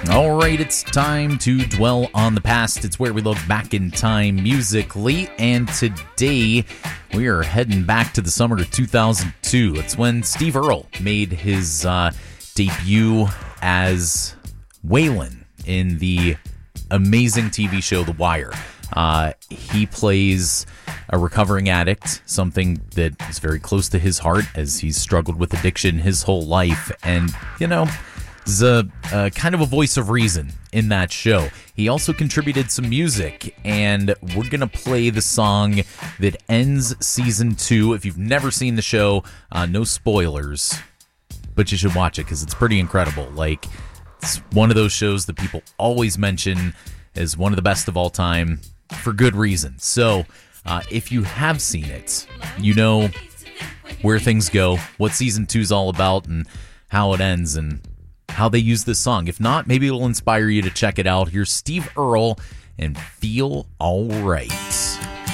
All right, it's time to dwell on the past. It's where we look back in time musically, and today we are heading back to the summer of 2002. It's when Steve Earle made his debut as Waylon in the amazing TV show The Wire. He plays a recovering addict, something that is very close to his heart as he's struggled with addiction his whole life, and, is a kind of a voice of reason in that show. He also contributed some music, and we're going to play the song that ends season 2. If you've never seen the show, no spoilers, but you should watch it because it's pretty incredible. It's one of those shows that people always mention as one of the best of all time for good reason. So if you have seen it, you know where things go, what season 2 is all about, and how it ends, and how they use this song. If not, maybe it'll inspire you to check it out. Here's Steve Earle and Feel Alright.